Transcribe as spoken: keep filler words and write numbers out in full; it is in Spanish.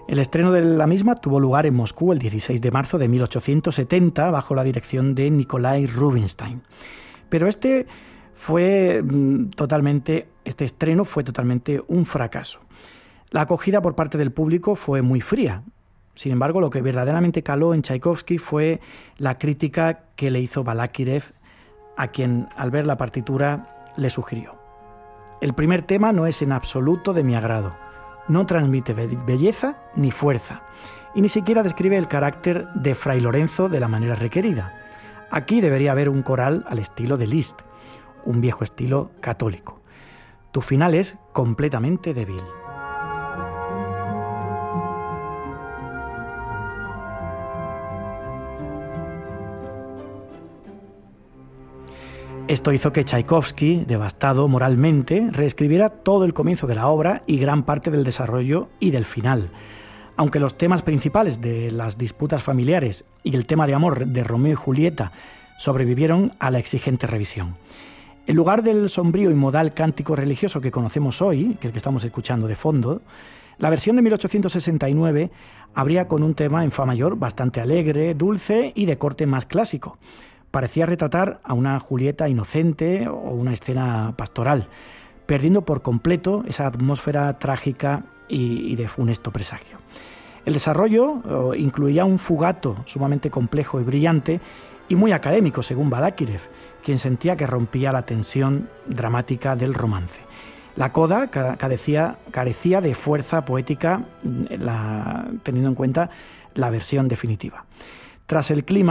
El estreno de la misma tuvo lugar en Moscú el dieciséis de marzo de mil ochocientos setenta bajo la dirección de Nikolai Rubinstein. Pero este fue totalmente, este estreno fue totalmente un fracaso. La acogida por parte del público fue muy fría. Sin embargo, lo que verdaderamente caló en Tchaikovsky fue la crítica que le hizo Balakirev, a quien al ver la partitura le sugirió: el primer tema no es en absoluto de mi agrado. No transmite belleza ni fuerza, y ni siquiera describe el carácter de Fray Lorenzo de la manera requerida. Aquí debería haber un coral al estilo de Liszt, un viejo estilo católico. Tu final es completamente débil. Esto hizo que Tchaikovsky, devastado moralmente, reescribiera todo el comienzo de la obra y gran parte del desarrollo y del final. Aunque los temas principales de las disputas familiares y el tema de amor de Romeo y Julieta sobrevivieron a la exigente revisión. En lugar del sombrío y modal cántico religioso que conocemos hoy, que el que estamos escuchando de fondo, la versión de mil ochocientos sesenta y nueve abría con un tema en fa mayor bastante alegre, dulce y de corte más clásico. Parecía retratar a una Julieta inocente o una escena pastoral, perdiendo por completo esa atmósfera trágica y, y de funesto presagio. El desarrollo oh, incluía un fugato sumamente complejo y brillante y muy académico, según Balakirev, quien sentía que rompía la tensión dramática del romance. La coda carecía, carecía de fuerza poética, la, teniendo en cuenta la versión definitiva. Tras el clima